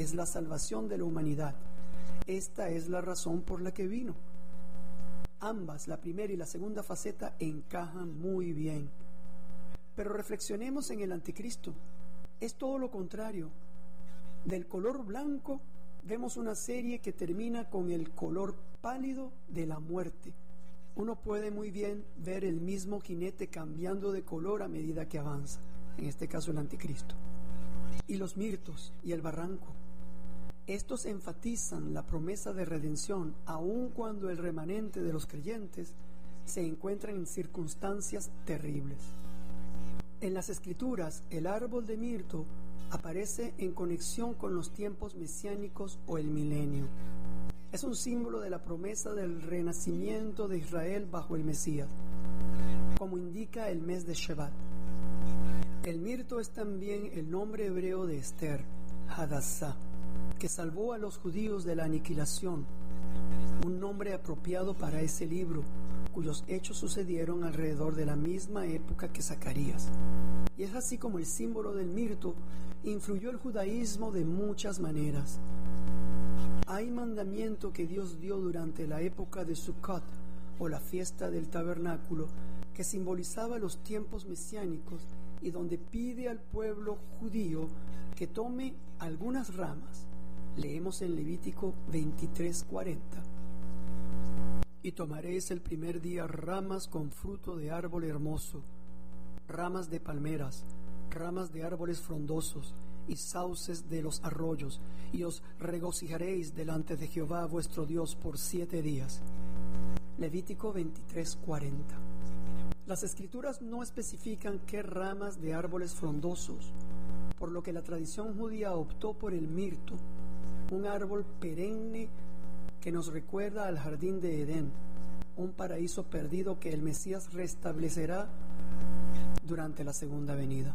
es la salvación de la humanidad. Esta es la razón por la que vino. Ambas, la primera y la segunda faceta, encajan muy bien. Pero reflexionemos en el anticristo. Es todo lo contrario. Del color blanco vemos una serie que termina con el color pálido de la muerte. Uno puede muy bien ver el mismo jinete cambiando de color a medida que avanza, en este caso el anticristo. Y los mirtos y el barranco. Estos enfatizan la promesa de redención, aun cuando el remanente de los creyentes se encuentra en circunstancias terribles. En las Escrituras, el árbol de mirto aparece en conexión con los tiempos mesiánicos o el milenio. Es un símbolo de la promesa del renacimiento de Israel bajo el Mesías, como indica el mes de Shevat. El mirto es también el nombre hebreo de Esther, Hadassah, que salvó a los judíos de la aniquilación, un nombre apropiado para ese libro, cuyos hechos sucedieron alrededor de la misma época que Zacarías. Y es así como el símbolo del mirto influyó el judaísmo de muchas maneras. Hay mandamiento que Dios dio durante la época de Sukkot, o la fiesta del tabernáculo, que simbolizaba los tiempos mesiánicos y donde pide al pueblo judío que tome algunas ramas. Leemos en Levítico 23:40. Y tomaréis el primer día ramas con fruto de árbol hermoso, ramas de palmeras, ramas de árboles frondosos y sauces de los arroyos, y os regocijaréis delante de Jehová vuestro Dios por 7 días. Levítico 23:40. Las Escrituras no especifican qué ramas de árboles frondosos, por lo que la tradición judía optó por el mirto, un árbol perenne que nos recuerda al jardín de Edén, un paraíso perdido que el Mesías restablecerá durante la segunda venida.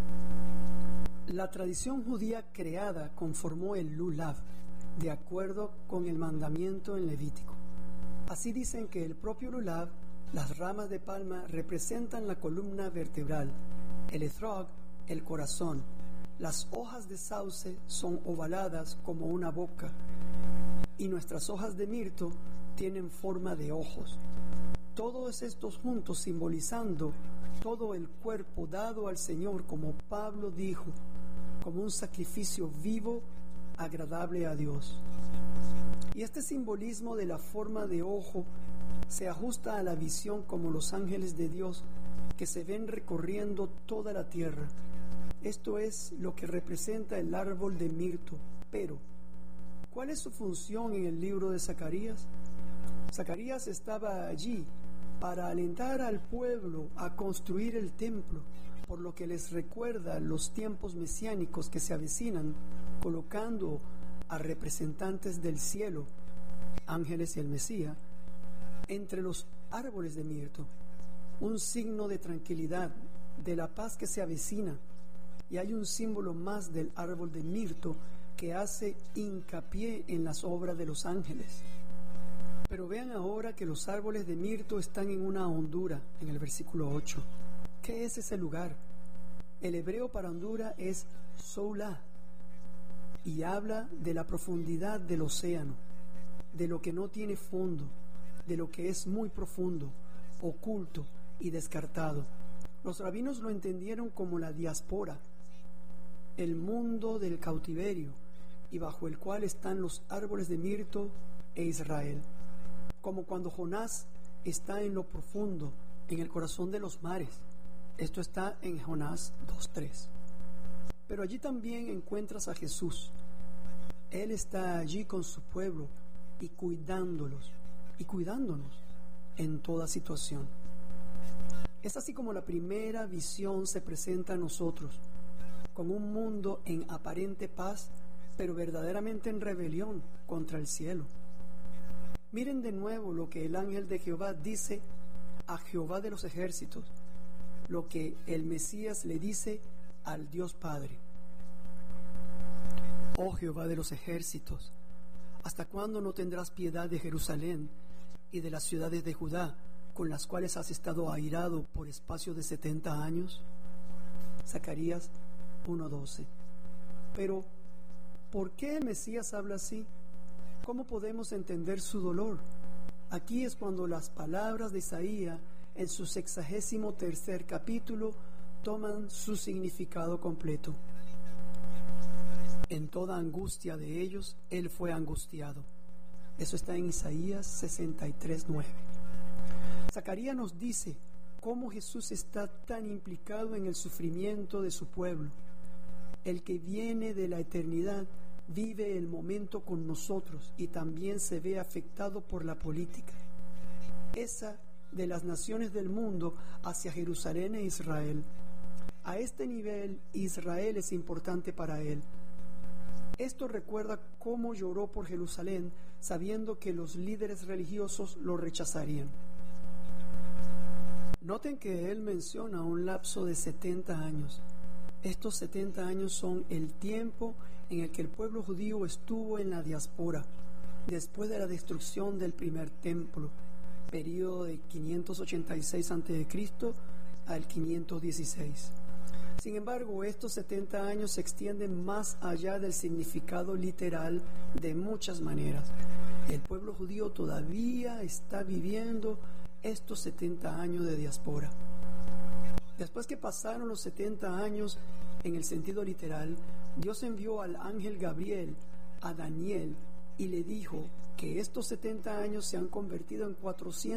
La tradición judía creada conformó el lulav, de acuerdo con el mandamiento en Levítico. Así dicen que el propio lulav, las ramas de palma, representan la columna vertebral, el etrog, el corazón. Las hojas de sauce son ovaladas como una boca, y nuestras hojas de mirto tienen forma de ojos. Todos estos juntos simbolizando todo el cuerpo dado al Señor, como Pablo dijo, como un sacrificio vivo, agradable a Dios. Y este simbolismo de la forma de ojo se ajusta a la visión como los ángeles de Dios que se ven recorriendo toda la tierra. Esto es lo que representa el árbol de mirto. Pero, ¿cuál es su función en el libro de Zacarías? Zacarías estaba allí para alentar al pueblo a construir el templo, por lo que les recuerda los tiempos mesiánicos que se avecinan, colocando a representantes del cielo, ángeles y el Mesías, entre los árboles de mirto, un signo de tranquilidad, de la paz que se avecina. Y hay un símbolo más del árbol de mirto que hace hincapié en las obras de los ángeles. Pero vean ahora que los árboles de mirto están en una hondura, en el versículo 8. ¿Qué es ese lugar? El hebreo para hondura es Soulah, y habla de la profundidad del océano, de lo que no tiene fondo, de lo que es muy profundo, oculto y descartado. Los rabinos lo entendieron como la diáspora, el mundo del cautiverio, y bajo el cual están los árboles de mirto e Israel. Como cuando Jonás está en lo profundo, en el corazón de los mares. Esto está en Jonás 2:3. Pero allí también encuentras a Jesús. Él está allí con su pueblo y cuidándolos y cuidándonos en toda situación. Es así como la primera visión se presenta a nosotros, con un mundo en aparente paz, pero verdaderamente en rebelión contra el cielo. Miren de nuevo lo que el ángel de Jehová dice a Jehová de los ejércitos, lo que el Mesías le dice al Dios Padre. Oh Jehová de los ejércitos, ¿hasta cuándo no tendrás piedad de Jerusalén y de las ciudades de Judá, con las cuales has estado airado por espacio de 70 años? Zacarías 1:12. Pero, ¿por qué el Mesías habla así? ¿Cómo podemos entender su dolor? Aquí es cuando las palabras de Isaías en su 63 capítulo toman su significado completo. En toda angustia de ellos, Él fue angustiado. Eso está en Isaías 63:9. Zacarías nos dice cómo Jesús está tan implicado en el sufrimiento de su pueblo. El que viene de la eternidad vive el momento con nosotros y también se ve afectado por la política, esa de las naciones del mundo hacia Jerusalén e Israel. A este nivel, Israel es importante para él. Esto recuerda cómo lloró por Jerusalén, sabiendo que los líderes religiosos lo rechazarían. Noten que él menciona un lapso de 70 años. Estos 70 años son el tiempo en el que el pueblo judío estuvo en la diáspora, después de la destrucción del primer templo, periodo de 586 a.C. al 516. Sin embargo, estos 70 años se extienden más allá del significado literal de muchas maneras. El pueblo judío todavía está viviendo estos 70 años de diáspora. Después que pasaron los 70 años en el sentido literal, Dios envió al ángel Gabriel a Daniel y le dijo que estos 70 años se han convertido en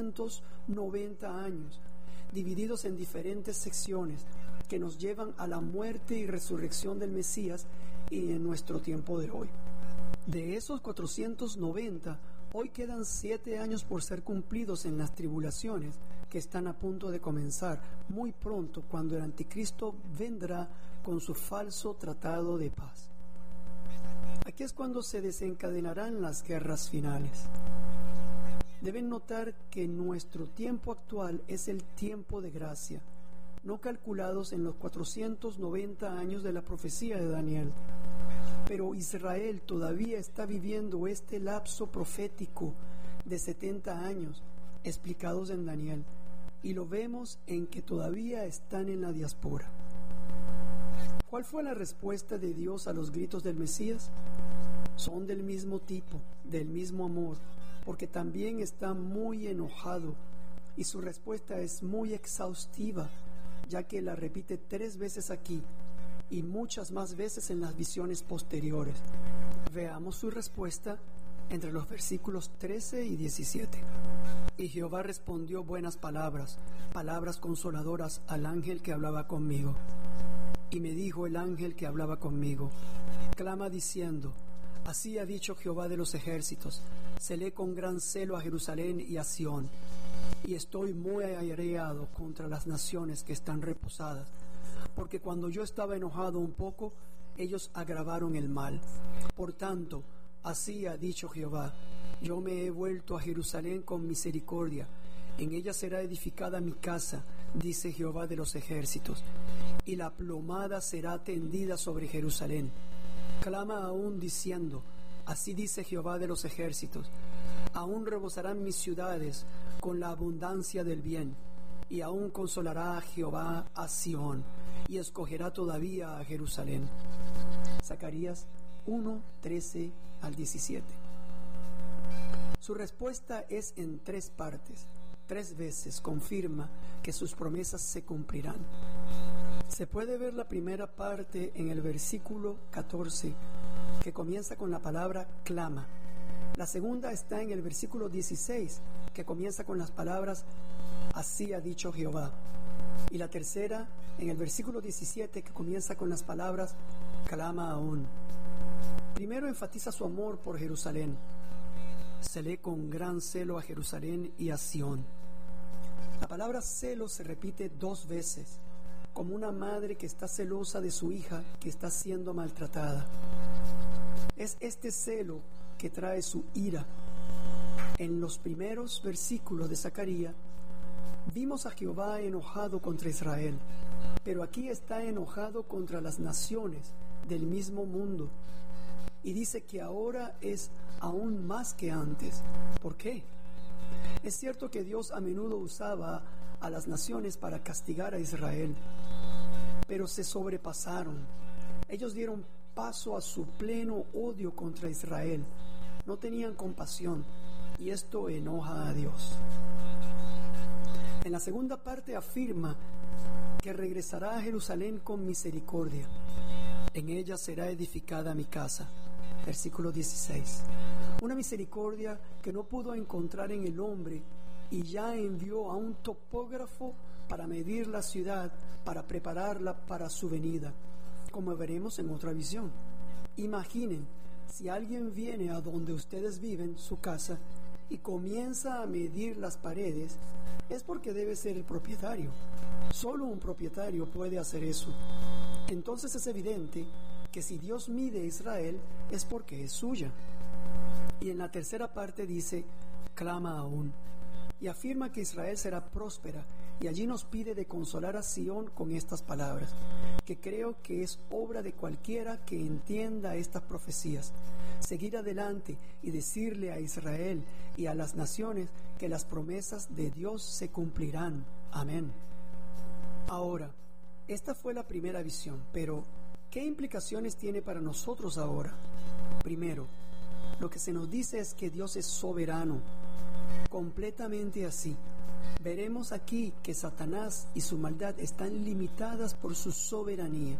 490 años, divididos en diferentes secciones que nos llevan a la muerte y resurrección del Mesías y en nuestro tiempo de hoy. De esos 490, hoy quedan 7 años por ser cumplidos en las tribulaciones que están a punto de comenzar muy pronto, cuando el anticristo vendrá con su falso tratado de paz. Aquí es cuando se desencadenarán las guerras finales. Deben notar que nuestro tiempo actual es el tiempo de gracia, no calculados en los 490 años de la profecía de Daniel. Pero Israel todavía está viviendo este lapso profético de 70 años explicados en Daniel, y lo vemos en que todavía están en la diáspora. ¿Cuál fue la respuesta de Dios a los gritos del Mesías? Son del mismo tipo, del mismo amor, porque también está muy enojado, y su respuesta es muy exhaustiva, ya que la repite 3 veces aquí y muchas más veces en las visiones posteriores. Veamos su respuesta entre los versículos 13 y 17. Y Jehová respondió buenas palabras, palabras consoladoras al ángel que hablaba conmigo. Y me dijo el ángel que hablaba conmigo, clama diciendo, así ha dicho Jehová de los ejércitos, celé con gran celo a Jerusalén y a Sión, y estoy muy airado contra las naciones que están reposadas, porque cuando yo estaba enojado un poco, ellos agravaron el mal. Por tanto, así ha dicho Jehová, yo me he vuelto a Jerusalén con misericordia, en ella será edificada mi casa, dice Jehová de los ejércitos, y la plomada será tendida sobre Jerusalén. Clama aún diciendo, así dice Jehová de los ejércitos, aún rebosarán mis ciudades con la abundancia del bien, y aún consolará a Jehová a Sión, y escogerá todavía a Jerusalén. Zacarías 1, 13 al 17. Su respuesta es en 3 partes. 3 veces confirma que sus promesas se cumplirán. Se puede ver la primera parte en el versículo 14, que comienza con la palabra clama. La segunda está en el versículo 16, que comienza con las palabras así ha dicho Jehová. Y la tercera en el versículo 17, que comienza con las palabras clama aún. Primero enfatiza su amor por Jerusalén. Celé con gran celo a Jerusalén y a Sión. La palabra celo se repite 2 veces, como una madre que está celosa de su hija que está siendo maltratada. Es este celo que trae su ira. En los primeros versículos de Zacarías vimos a Jehová enojado contra Israel, pero aquí está enojado contra las naciones del mismo mundo, y dice que ahora es aún más que antes. ¿Por qué? Es cierto que Dios a menudo usaba a las naciones para castigar a Israel, pero se sobrepasaron. Ellos dieron paso a su pleno odio contra Israel. No tenían compasión y esto enoja a Dios. En la segunda parte afirma que regresará a Jerusalén con misericordia. En ella será edificada mi casa. Versículo 16. Una misericordia que no pudo encontrar en el hombre y ya envió a un topógrafo para medir la ciudad, para prepararla para su venida, como veremos en otra visión. Imaginen, si alguien viene a donde ustedes viven, su casa, y comienza a medir las paredes, es porque debe ser el propietario. Solo un propietario puede hacer eso. Entonces es evidente que si Dios mide a Israel es porque es suya. Y en la tercera parte dice, clama aún, y afirma que Israel será próspera, y allí nos pide de consolar a Sión con estas palabras, que creo que es obra de cualquiera que entienda estas profecías. Seguir adelante y decirle a Israel y a las naciones que las promesas de Dios se cumplirán. Amén. Ahora, esta fue la primera visión, pero ¿qué implicaciones tiene para nosotros ahora? Primero, lo que se nos dice es que Dios es soberano, completamente así. Veremos aquí que Satanás y su maldad están limitadas por su soberanía.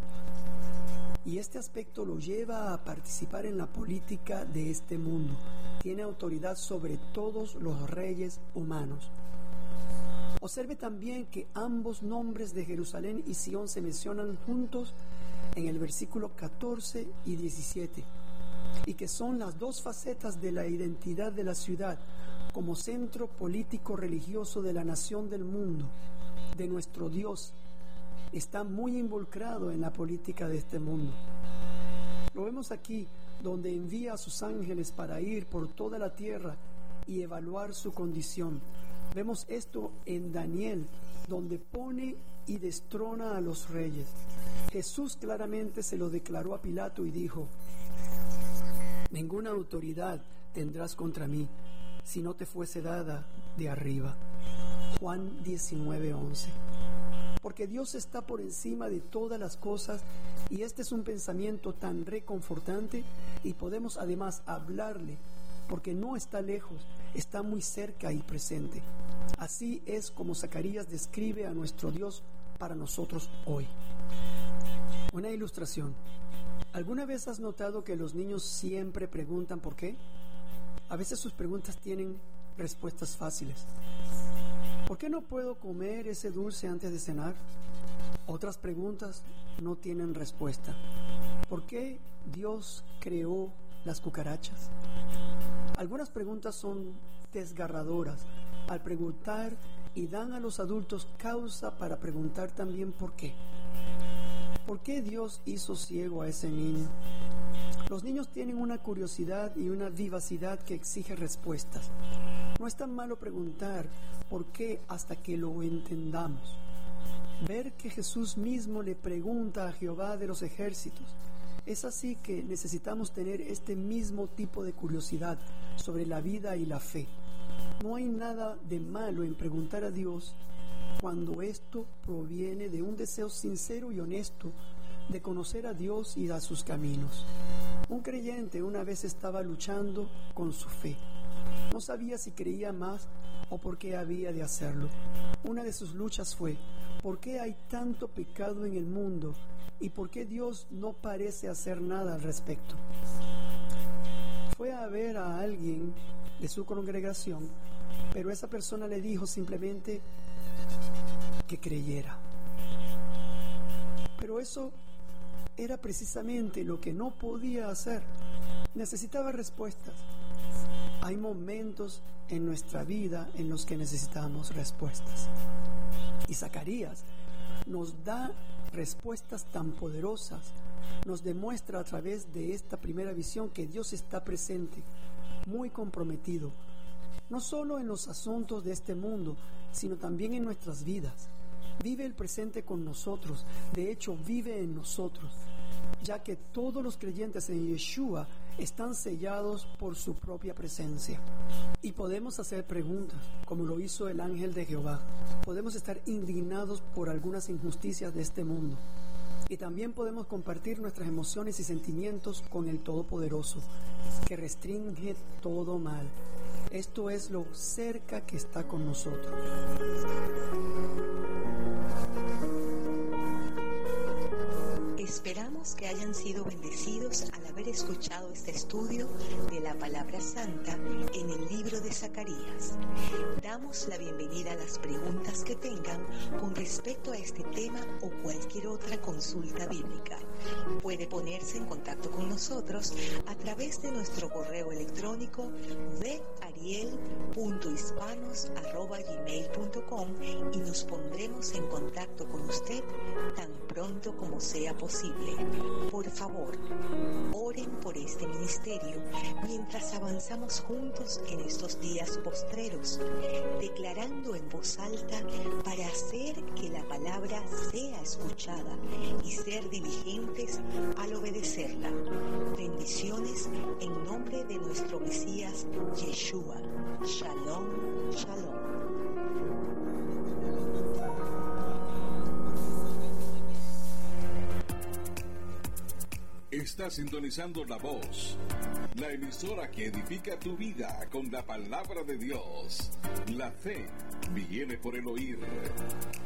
Y este aspecto lo lleva a participar en la política de este mundo. Tiene autoridad sobre todos los reyes humanos. Observe también que ambos nombres de Jerusalén y Sión se mencionan juntos en el versículo 14 y 17, y que son las dos facetas de la identidad de la ciudad como centro político religioso de la nación del mundo, de nuestro Dios. Está muy involucrado en la política de este mundo. Lo vemos aquí, donde envía a sus ángeles para ir por toda la tierra y evaluar su condición. Vemos esto en Daniel, donde pone y destrona a los reyes. Jesús claramente se lo declaró a Pilato y dijo, ninguna autoridad tendrás contra mí, si no te fuese dada de arriba. Juan 19:11. Porque Dios está por encima de todas las cosas, y este es un pensamiento tan reconfortante, y podemos además hablarle, porque no está lejos, está muy cerca y presente. Así es como Zacarías describe a nuestro Dios para nosotros hoy. Una ilustración. ¿Alguna vez has notado que los niños siempre preguntan por qué? A veces sus preguntas tienen respuestas fáciles. ¿Por qué no puedo comer ese dulce antes de cenar? Otras preguntas no tienen respuesta. ¿Por qué Dios creó las cucarachas? Algunas preguntas son desgarradoras al preguntar y dan a los adultos causa para preguntar también por qué. ¿Por qué Dios hizo ciego a ese niño? Los niños tienen una curiosidad y una vivacidad que exige respuestas. No es tan malo preguntar por qué hasta que lo entendamos. Ver que Jesús mismo le pregunta a Jehová de los ejércitos. Es así que necesitamos tener este mismo tipo de curiosidad sobre la vida y la fe. No hay nada de malo en preguntar a Dios cuando esto proviene de un deseo sincero y honesto de conocer a Dios y a sus caminos. Un creyente una vez estaba luchando con su fe. No sabía si creía más o por qué había de hacerlo. Una de sus luchas fue, ¿por qué hay tanto pecado en el mundo y por qué Dios no parece hacer nada al respecto? Fue a ver a alguien de su congregación, pero esa persona le dijo simplemente que creyera. Pero eso era precisamente lo que no podía hacer. Necesitaba respuestas. Hay momentos en nuestra vida en los que necesitamos respuestas. Y Zacarías nos da respuestas tan poderosas, nos demuestra a través de esta primera visión que Dios está presente, muy comprometido, no solo en los asuntos de este mundo, sino también en nuestras vidas. Vive el presente con nosotros, de hecho vive en nosotros, ya que todos los creyentes en Yeshua están sellados por su propia presencia. Y podemos hacer preguntas, como lo hizo el ángel de Jehová. Podemos estar indignados por algunas injusticias de este mundo. Y también podemos compartir nuestras emociones y sentimientos con el Todopoderoso, que restringe todo mal. Esto es lo cerca que está con nosotros. Esperamos que hayan sido bendecidos al haber escuchado este estudio de la Palabra Santa en el libro de Zacarías. Damos la bienvenida a las preguntas que tengan con respecto a este tema o cualquier otra consulta bíblica. Puede ponerse en contacto con nosotros a través de nuestro correo electrónico ariel.hispanos@gmail.com y nos pondremos en contacto con usted tan pronto como sea posible. Por favor, oren por este ministerio mientras avanzamos juntos en estos días postreros, declarando en voz alta para hacer que la palabra sea escuchada y ser diligentes al obedecerla. Bendiciones en nombre de nuestro Mesías Yeshua. Shalom, shalom. Está sintonizando La Voz, la emisora que edifica tu vida con la palabra de Dios. La fe viene por el oír.